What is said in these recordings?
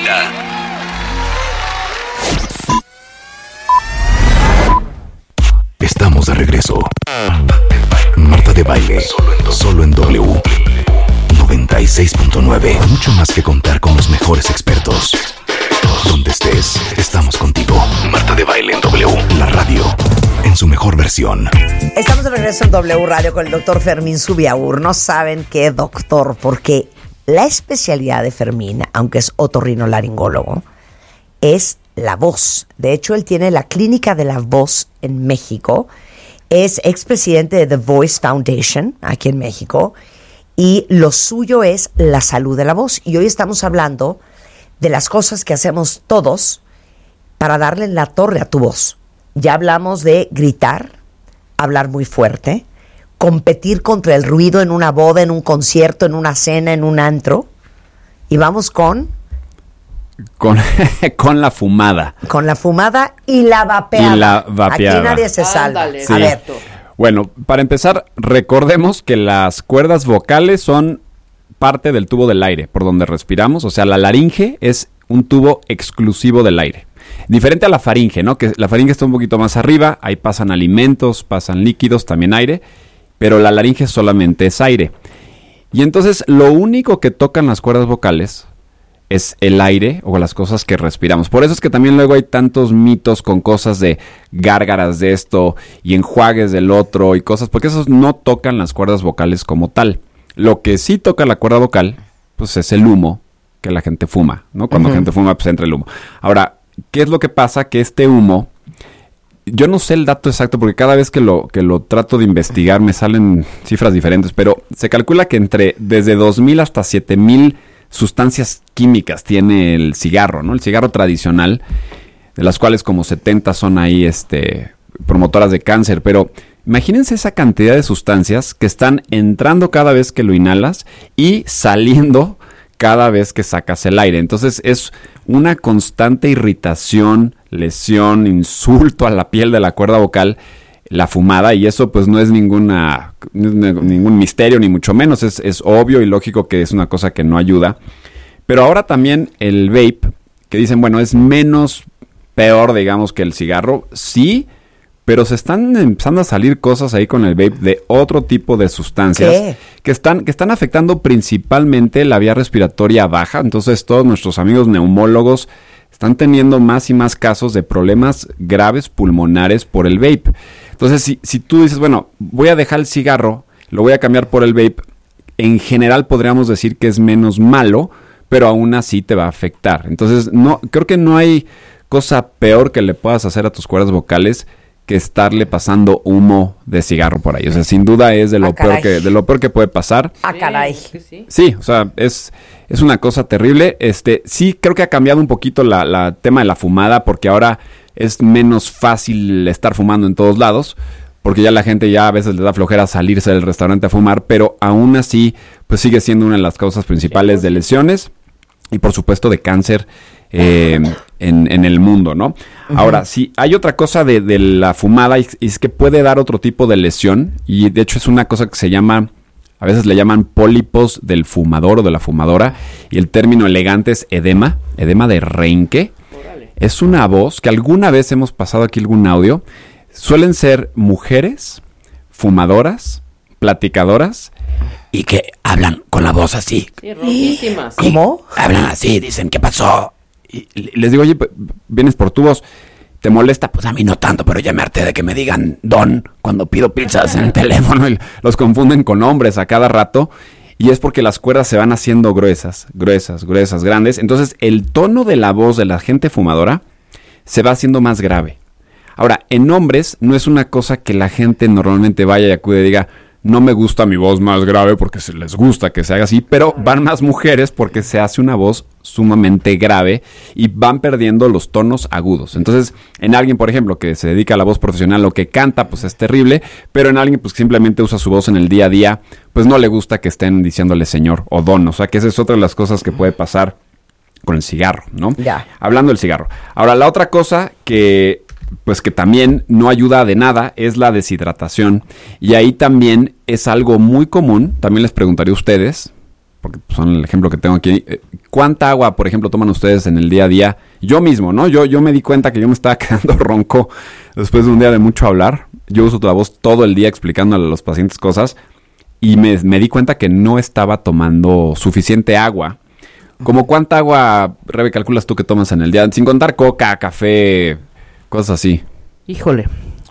favorita. Estamos de regreso. Marta de Baile, solo en W 96.9. Mucho más que contar con los mejores expertos. Donde estés, estamos contigo. Marta de Baile en W, la radio en su mejor versión. Estamos de regreso en W Radio con el doctor Fermín Zubiaur. No saben qué doctor, porque la especialidad de Fermín, aunque es otorrinolaringólogo, es la voz. De hecho, él tiene la clínica de la voz en México. Es expresidente de The Voice Foundation aquí en México. Y lo suyo es la salud de la voz. Y hoy estamos hablando de las cosas que hacemos todos para darle en la torre a tu voz. Ya hablamos de gritar, hablar muy fuerte, competir contra el ruido en una boda, en un concierto, en una cena, en un antro. Y vamos con la fumada. Con la fumada y la vapeada. Aquí nadie se salva. Ándale, sí. A ver. Bueno, para empezar, recordemos que las cuerdas vocales son parte del tubo del aire por donde respiramos. O sea, la laringe es un tubo exclusivo del aire. Diferente a la faringe, ¿no? Que la faringe está un poquito más arriba. Ahí pasan alimentos, pasan líquidos, también aire. Pero la laringe solamente es aire. Y entonces lo único que tocan las cuerdas vocales es el aire o las cosas que respiramos. Por eso es que también luego hay tantos mitos con cosas de gárgaras de esto y enjuagues del otro y cosas, porque esos no tocan las cuerdas vocales como tal. Lo que sí toca la cuerda vocal, pues es el humo que la gente fuma, ¿no? Cuando la gente fuma, pues entra el humo. Ahora, ¿qué es lo que pasa? Que este humo, yo no sé el dato exacto porque cada vez que lo trato de investigar me salen cifras diferentes, pero se calcula que desde 2,000 hasta 7,000 sustancias químicas tiene el cigarro, ¿no? El cigarro tradicional, de las cuales como 70 son ahí promotoras de cáncer, pero imagínense esa cantidad de sustancias que están entrando cada vez que lo inhalas y saliendo cada vez que sacas el aire. Entonces es una constante irritación, lesión, insulto a la piel de la cuerda vocal, la fumada, y eso pues no es ningún misterio, ni mucho menos, es obvio y lógico que es una cosa que no ayuda. Pero ahora también el vape, que dicen, bueno, es menos peor, digamos, que el cigarro, sí, pero se están empezando a salir cosas ahí con el vape de otro tipo de sustancias que están afectando principalmente la vía respiratoria baja. Entonces todos nuestros amigos neumólogos están teniendo más y más casos de problemas graves pulmonares por el vape. Entonces, si tú dices, bueno, voy a dejar el cigarro, lo voy a cambiar por el vape, en general podríamos decir que es menos malo, pero aún así te va a afectar. Entonces, creo que no hay cosa peor que le puedas hacer a tus cuerdas vocales que estarle pasando humo de cigarro por ahí. O sea, sin duda es de lo peor que puede pasar. Ah, caray. Sí, o sea, es una cosa terrible. Sí, creo que ha cambiado un poquito la tema de la fumada, porque ahora es menos fácil estar fumando en todos lados, porque ya la gente ya a veces le da flojera salirse del restaurante a fumar, pero aún así, pues sigue siendo una de las causas principales de lesiones y por supuesto de cáncer en el mundo, ¿no? Uh-huh. Ahora, sí, hay otra cosa de la fumada, y es que puede dar otro tipo de lesión, y de hecho es una cosa que se llama, a veces le llaman pólipos del fumador o de la fumadora, y el término elegante es edema de Reinke. Es una voz que alguna vez hemos pasado aquí algún audio. Suelen ser mujeres fumadoras, platicadoras, y que hablan con la voz así. Sí, rojísimas. ¿Cómo? Hablan así, dicen, ¿qué pasó? Y les digo, oye, vienes por tu voz, ¿te molesta? Pues a mí no tanto, pero ya me harté de que me digan don cuando pido pizzas en el teléfono, y los confunden con hombres a cada rato. Y es porque las cuerdas se van haciendo gruesas, grandes. Entonces el tono de la voz de la gente fumadora se va haciendo más grave. Ahora, en hombres no es una cosa que la gente normalmente vaya y acude y diga, no me gusta mi voz más grave, porque se les gusta que se haga así, pero van más mujeres porque se hace una voz sumamente grave y van perdiendo los tonos agudos. Entonces, en alguien, por ejemplo, que se dedica a la voz profesional o que canta, pues es terrible, pero en alguien pues simplemente usa su voz en el día a día, pues no le gusta que estén diciéndole señor o don. O sea, que esa es otra de las cosas que puede pasar con el cigarro, ¿no? Ya. Hablando del cigarro. Ahora, la otra cosa que también no ayuda de nada es la deshidratación, y ahí también es algo muy común. También les preguntaría a ustedes, porque son el ejemplo que tengo aquí. ¿Cuánta agua, por ejemplo, toman ustedes en el día a día? Yo mismo, ¿no? Yo me di cuenta que yo me estaba quedando ronco después de un día de mucho hablar. Yo uso la voz todo el día explicándole a los pacientes cosas y me di cuenta que no estaba tomando suficiente agua. ¿Cómo cuánta agua, Rebe, calculas tú que tomas en el día? Sin contar coca, café, cosas así. Híjole,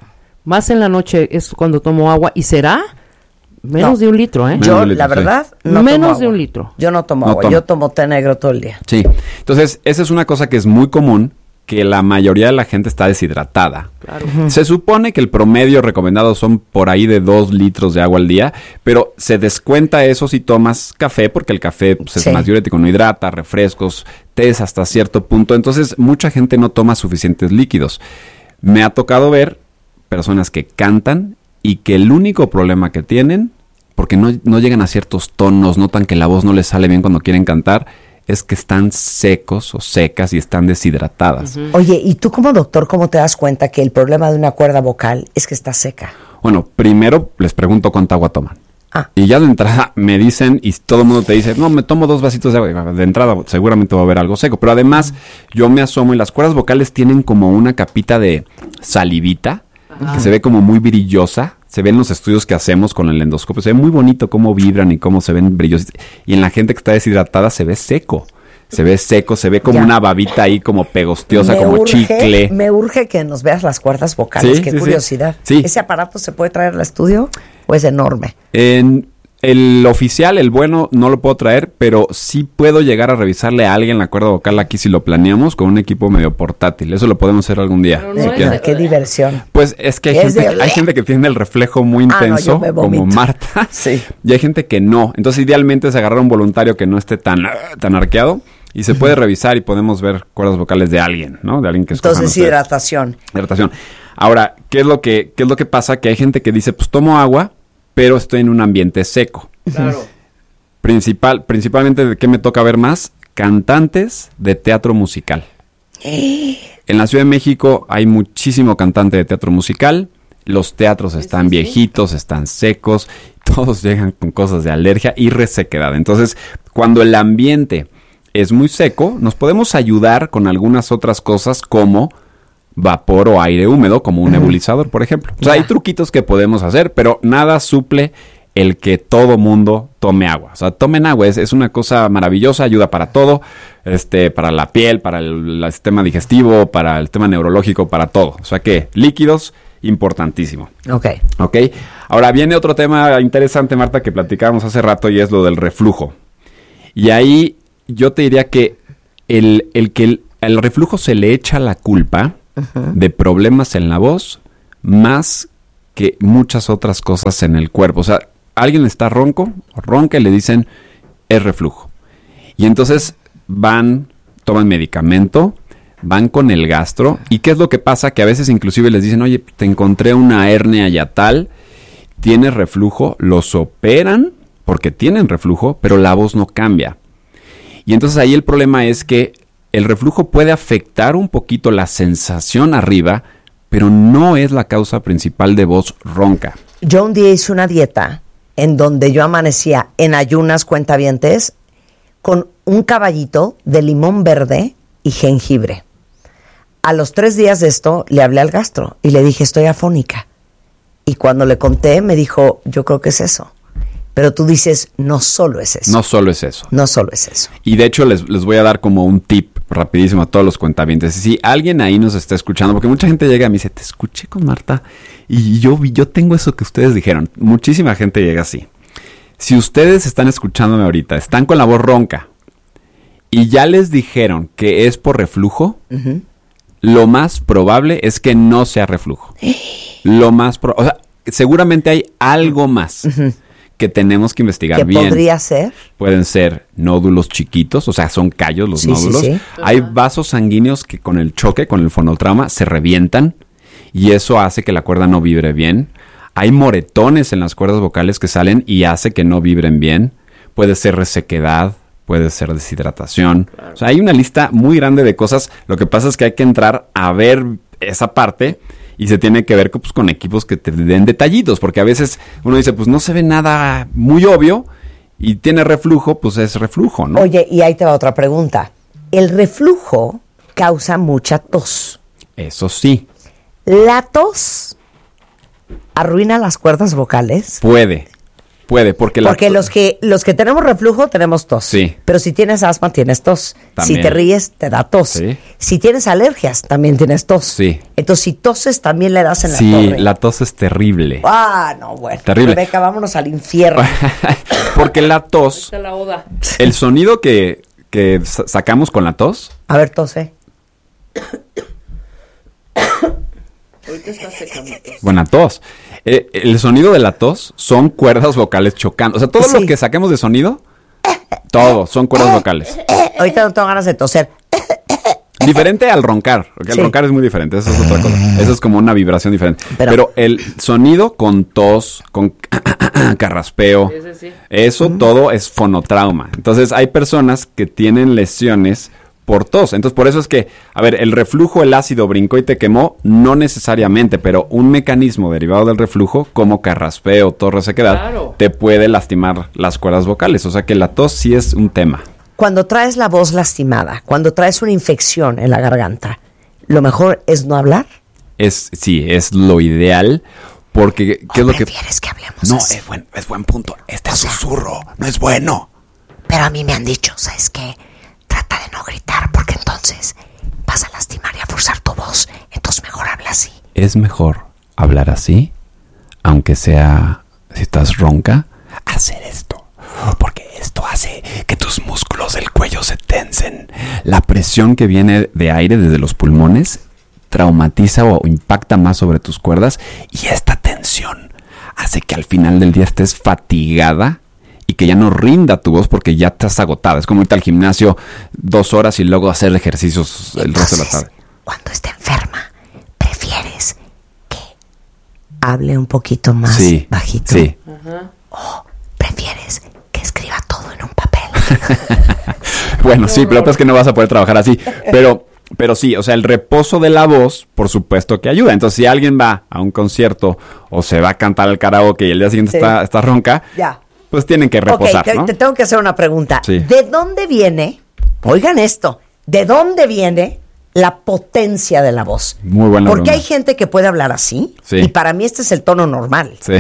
más en la noche es cuando tomo agua y será menos de 1 litro, ¿eh? Yo, Menos de 1 litro, la verdad, sí. no Menos tomo de agua. 1 litro. Yo no tomo No agua, toma. yo tomo té negro todo el día. Sí. Entonces, esa es una cosa que es muy común, que la mayoría de la gente está deshidratada. Claro. Se supone que el promedio recomendado son por ahí de 2 litros de agua al día, pero se descuenta eso si tomas café, porque el café pues, Sí. es más diurético, no hidrata, refrescos, tés hasta cierto punto. Entonces, mucha gente no toma suficientes líquidos. Me ha tocado ver personas que cantan y que el único problema que tienen, porque no llegan a ciertos tonos, notan que la voz no les sale bien cuando quieren cantar, es que están secos o secas y están deshidratadas. Oye, ¿y tú como doctor cómo te das cuenta que el problema de una cuerda vocal es que está seca? Bueno, primero les pregunto cuánta agua toman. Ah. Y ya de entrada me dicen, y todo el mundo te dice, no, me tomo 2 vasitos de agua. De entrada seguramente va a haber algo seco. Pero además yo me asomo y las cuerdas vocales tienen como una capita de salivita que se ve como muy brillosa. Se ven los estudios que hacemos con el endoscopio. Se ve muy bonito cómo vibran y cómo se ven brillosos. Y en la gente que está deshidratada se ve seco. Se ve seco, se ve como Ya. una babita ahí como pegostiosa, como chicle. Me urge que nos veas las cuerdas vocales, Sí, qué sí, sí. curiosidad. Sí. ¿Ese aparato se puede traer al estudio o es enorme? En el oficial, el bueno, no lo puedo traer, pero sí puedo llegar a revisarle a alguien la cuerda vocal aquí si lo planeamos con un equipo medio portátil. Eso lo podemos hacer algún día. Pero si no es quieren. de- Qué diversión. Pues es que Es de- hay gente que tiene el reflejo muy Ah, no, intenso, yo me vomito. como Marta, Sí. y hay gente que no. Entonces, idealmente es agarrar un voluntario que no esté tan arqueado y se puede revisar y podemos ver cuerdas vocales de alguien, ¿no? De alguien que escojan Entonces, ustedes. hidratación. Hidratación. Ahora, ¿qué es lo que pasa? Que hay gente que dice, pues tomo agua, pero estoy en un ambiente seco. Claro. Principalmente, ¿de qué me toca ver más? Cantantes de teatro musical. En la Ciudad de México hay muchísimo cantante de teatro musical. Los teatros están viejitos, están secos, todos llegan con cosas de alergia y resequedad. Entonces, cuando el ambiente es muy seco, nos podemos ayudar con algunas otras cosas como vapor o aire húmedo, como un nebulizador, por ejemplo. O sea, hay truquitos que podemos hacer, pero nada suple el que todo mundo tome agua. O sea, tomen agua, es una cosa maravillosa, ayuda para todo, para la piel, para el sistema digestivo, para el tema neurológico, para todo. O sea que líquidos, importantísimo. Ok. ¿Ok? Ahora viene otro tema interesante, Marta, que platicábamos hace rato y es lo del reflujo. Y ahí yo te diría que el reflujo se le echa la culpa de problemas en la voz más que muchas otras cosas en el cuerpo. O sea, alguien está ronco o ronca y le dicen es reflujo. Y entonces toman medicamento, van con el gastro. ¿Y qué es lo que pasa? Que a veces inclusive les dicen, oye, te encontré una hernia yatal, tienes reflujo, los operan porque tienen reflujo, pero la voz no cambia. Y entonces ahí el problema es que el reflujo puede afectar un poquito la sensación arriba, pero no es la causa principal de voz ronca. Yo un día hice una dieta en donde yo amanecía en ayunas, cuentavientes, con un caballito de limón verde y jengibre. A los 3 días de esto le hablé al gastro y le dije, estoy afónica. Y cuando le conté me dijo, yo creo que es eso. Pero tú dices, no solo es eso. No solo es eso. No solo es eso. Y de hecho les voy a dar como un tip rapidísimo a todos los cuentavientes. Si alguien ahí nos está escuchando, porque mucha gente llega y me dice, te escuché con Marta y yo tengo eso que ustedes dijeron. Muchísima gente llega así. Si ustedes están escuchándome ahorita, están con la voz ronca y ya les dijeron que es por reflujo, lo más probable es que no sea reflujo. Lo más o sea, seguramente hay algo más que tenemos que investigar ¿Qué bien. podría ser? Pueden ser nódulos chiquitos, o sea, son callos los Sí, nódulos. sí, sí. Hay vasos sanguíneos que con el choque, con el fonotrauma, se revientan y eso hace que la cuerda no vibre bien. Hay moretones en las cuerdas vocales que salen y hace que no vibren bien. Puede ser resequedad, puede ser deshidratación. Claro. O sea, hay una lista muy grande de cosas. Lo que pasa es que hay que entrar a ver esa parte y se tiene que ver pues, con equipos que te den detallitos, porque a veces uno dice, pues no se ve nada muy obvio y tiene reflujo, pues es reflujo, ¿no? Oye, y ahí te va otra pregunta. El reflujo causa mucha tos. Eso sí. ¿La tos arruina las cuerdas vocales? Puede, porque los que tenemos reflujo tenemos tos. Sí. Pero si tienes asma, tienes tos. También. Si te ríes, te da tos. Sí. Si tienes alergias, también tienes tos. Sí. Entonces, si toses, también le das en la Sí, torre. la tos es terrible. Ah, no, bueno. Terrible. Rebeca, vámonos al infierno. Porque la tos, Está la oda. el sonido que sacamos con la tos, A ver, tose. Ahorita está seca mi tos. buena tos. El sonido de la tos son cuerdas vocales chocando. O sea, todo Sí. lo que saquemos de sonido, todo son cuerdas vocales. Ahorita no tengo ganas de toser. Diferente al roncar, porque el Sí. roncar es muy diferente, eso es otra cosa. Eso es como una vibración diferente. Pero- Pero el sonido con tos, con carraspeo, Ese sí. eso todo es fonotrauma. Entonces hay personas que tienen lesiones por tos. Entonces por eso es que, a ver, el reflujo, el ácido brincó y te quemó, no necesariamente, pero un mecanismo derivado del reflujo, como carraspeo, tos, resequedad, Claro. te puede lastimar las cuerdas vocales. O sea que la tos sí es un tema. Cuando traes la voz lastimada, cuando traes una infección en la garganta, lo mejor es no hablar. Sí, es lo ideal, porque ¿qué es lo que...? ¿Prefieres que hablemos No, así? es buen punto. Este susurro no es bueno. Pero a mí me han dicho, ¿sabes qué? Trata de no gritar porque entonces vas a lastimar y a forzar tu voz. Entonces mejor habla así. Es mejor hablar así, aunque sea, si estás ronca, hacer esto. Porque esto hace que tus músculos del cuello se tensen. La presión que viene de aire desde los pulmones traumatiza o impacta más sobre tus cuerdas, y esta tensión hace que al final del día estés fatigada y que ya no rinda tu voz porque ya estás agotada. Es como irte al gimnasio 2 horas y luego hacer ejercicios el resto de la tarde. Cuando esté enferma, prefieres que hable un poquito más Sí, bajito. sí. Prefieres que escriba todo en un papel. Bueno, sí, pero es que no vas a poder trabajar así. Pero sí, o sea, el reposo de la voz, por supuesto que ayuda. Entonces, si alguien va a un concierto o se va a cantar al karaoke y el día siguiente Sí. está ronca, Ya. pues tienen que reposar, Ok, ¿no? te tengo que hacer una pregunta. Sí. ¿De dónde viene, oigan esto, de dónde viene la potencia de la voz? Muy buena Porque pregunta. hay gente que puede hablar así, Sí. y para mí este es el tono normal. Sí,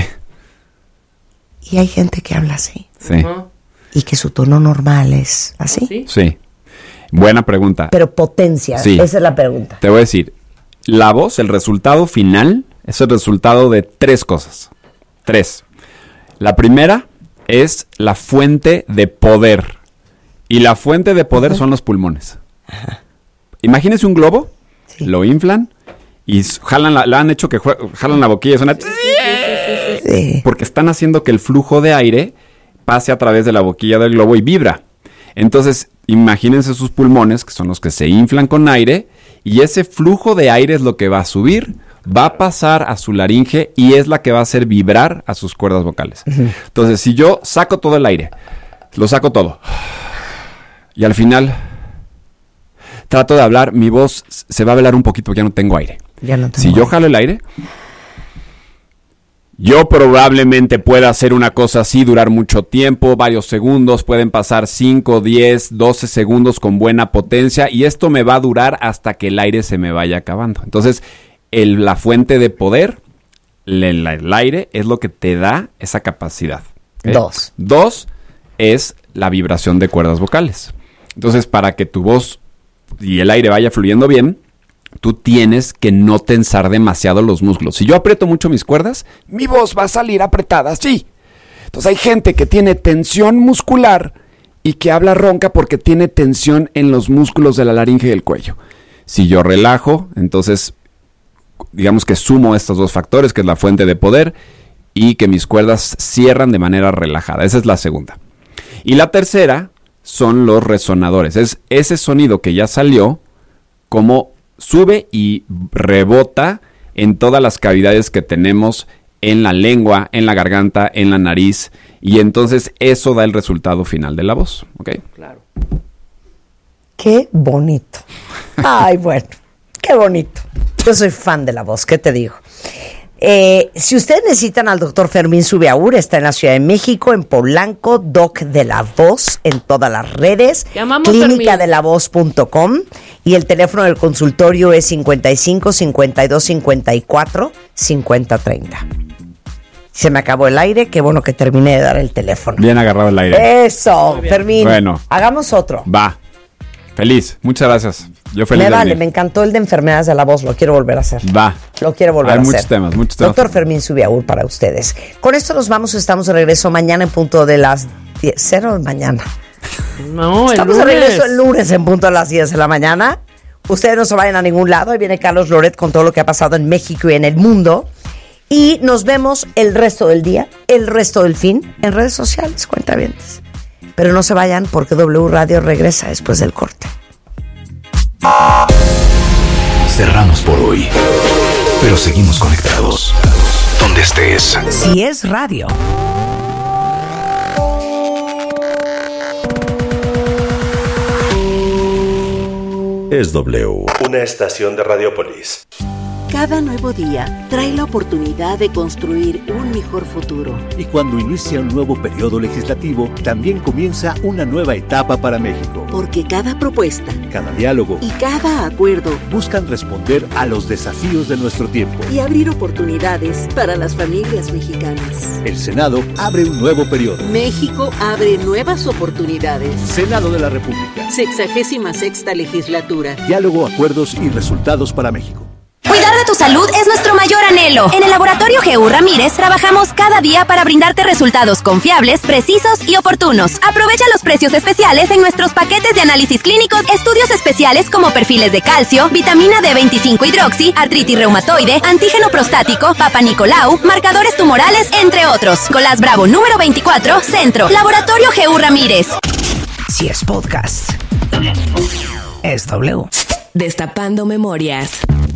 Y hay gente que habla así, sí, Ajá. y que su tono normal es así. ¿Sí? sí. Buena pregunta. Pero potencia, Sí. esa es la pregunta. Te voy a decir, la voz, el resultado final, es el resultado de 3 cosas. 3. La primera es la fuente de poder. Y la fuente de poder son los pulmones. Imagínense un globo, Sí. lo inflan y jalan la han hecho que jalan la boquilla, suena... Sí. Porque están haciendo que el flujo de aire pase a través de la boquilla del globo y vibra. Entonces, imagínense sus pulmones, que son los que se inflan con aire, y ese flujo de aire es lo que va a subir, va a pasar a su laringe y es la que va a hacer vibrar a sus cuerdas vocales. Entonces, si yo saco todo el aire, lo saco todo, y al final trato de hablar, mi voz se va a velar un poquito porque ya no tengo aire. Ya no tengo Si yo aire. jalo el aire, yo probablemente pueda hacer una cosa así, durar mucho tiempo, varios segundos, pueden pasar 5, 10, 12 segundos con buena potencia, y esto me va a durar hasta que el aire se me vaya acabando. Entonces, la fuente de poder, el aire, es lo que te da esa capacidad. ¿Ok? 2. 2 es la vibración de cuerdas vocales. Entonces, para que tu voz y el aire vaya fluyendo bien, tú tienes que no tensar demasiado los músculos. Si yo aprieto mucho mis cuerdas, mi voz va a salir apretada así. Entonces hay gente que tiene tensión muscular y que habla ronca porque tiene tensión en los músculos de la laringe y del cuello. Si yo relajo, entonces digamos que sumo estos 2 factores, que es la fuente de poder y que mis cuerdas cierran de manera relajada. Esa es la segunda. Y la tercera son los resonadores. Es ese sonido que ya salió, como sube y rebota en todas las cavidades que tenemos en la lengua, en la garganta, en la nariz, y entonces eso da el resultado final de la voz, ¿ok? Claro. Qué bonito. Ay, bueno, qué bonito. Yo soy fan de la voz, ¿qué te digo? Si ustedes necesitan al doctor Fermín Subiaur, está en la Ciudad de México, en Polanco, Doc de la Voz, en todas las redes, clínicadelavoz.com, y el teléfono del consultorio es 55 52 54 50 30. Se me acabó el aire, qué bueno que terminé de dar el teléfono. Bien agarrado el aire. Eso, Fermín. Bueno. Hagamos otro. Va. Feliz. Muchas gracias. Yo feliz Me de vale, venir. me encantó el de enfermedades de la voz, lo quiero volver a hacer. Va. Lo quiero volver a hacer. Hay muchos temas. Doctor Fermín Subiaur para ustedes. Con esto nos vamos, estamos de regreso mañana en punto de las 10, 0 de mañana. No, Estamos de regreso el lunes en punto de las 10 de la mañana. Ustedes no se vayan a ningún lado. Ahí viene Carlos Loret con todo lo que ha pasado en México y en el mundo. Y nos vemos el resto del día, el resto del fin, en redes sociales, cuentavientes. Pero no se vayan porque W Radio regresa después del corte. Cerramos por hoy, pero seguimos conectados. Donde estés. Si es radio. Es W. Una estación de Radiopolis. Cada nuevo día trae la oportunidad de construir un mejor futuro. Y cuando inicia un nuevo periodo legislativo, también comienza una nueva etapa para México. Porque cada propuesta, cada diálogo y cada acuerdo buscan responder a los desafíos de nuestro tiempo y abrir oportunidades para las familias mexicanas. El Senado abre un nuevo periodo. México abre nuevas oportunidades. Senado de la República. 66ª legislatura. Diálogo, acuerdos y resultados para México. Cuidar de tu salud es nuestro mayor anhelo. En el Laboratorio GU Ramírez trabajamos cada día para brindarte resultados confiables, precisos y oportunos. Aprovecha los precios especiales en nuestros paquetes de análisis clínicos, estudios especiales como perfiles de calcio, vitamina D25 hidroxi, artritis reumatoide, antígeno prostático, Papa Nicolau, marcadores tumorales, entre otros. Colas Bravo número 24, Centro. Laboratorio GU Ramírez. Si es podcast, es W. Destapando memorias.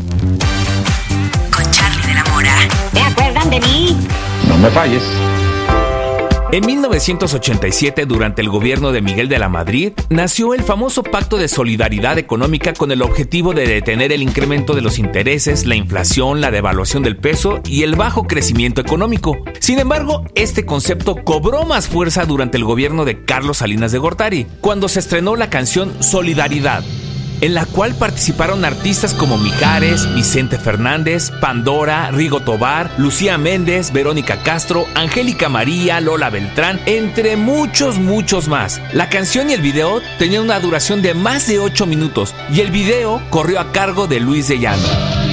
Con Charlie de la Mora. ¿Te acuerdan de mí? No me falles. En 1987, durante el gobierno de Miguel de la Madrid, nació el famoso Pacto de Solidaridad Económica con el objetivo de detener el incremento de los intereses, la inflación, la devaluación del peso y el bajo crecimiento económico. Sin embargo, este concepto cobró más fuerza durante el gobierno de Carlos Salinas de Gortari, cuando se estrenó la canción Solidaridad, en la cual participaron artistas como Mijares, Vicente Fernández, Pandora, Rigo Tobar, Lucía Méndez, Verónica Castro, Angélica María, Lola Beltrán, entre muchos más. La canción y el video tenían una duración de más de 8 minutos y el video corrió a cargo de Luis de Llano.